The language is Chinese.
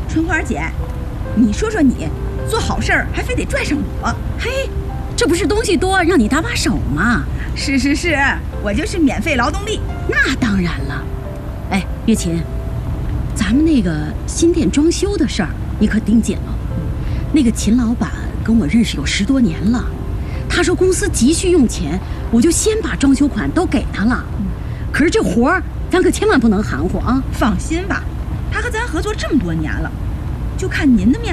春花姐，你说说你做好事儿还非得拽上我？ 嘿，这不是东西多让你搭把手吗？ 是，我就是免费劳动力。 那当然了。哎，月琴，咱们那个新店装修的事儿你可盯紧了。那个秦老板跟我认识有10多年了，他说公司急需用钱，我就先把装修款都给他了。可是这活儿咱可千万不能含糊啊！ 放心吧，他和咱合作这么多年了，就看您的面